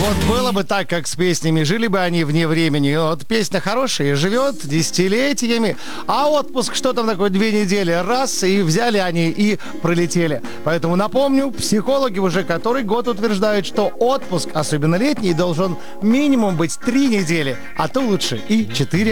Вот было бы так, как с песнями, жили бы они вне времени. Вот песня хорошая, живет десятилетиями, а отпуск, что там такое, 2 недели, раз, и взяли они и пролетели. Поэтому напомню, психологи уже который год утверждают, что отпуск, особенно летний, должен минимум быть 3 недели, а то лучше и 4.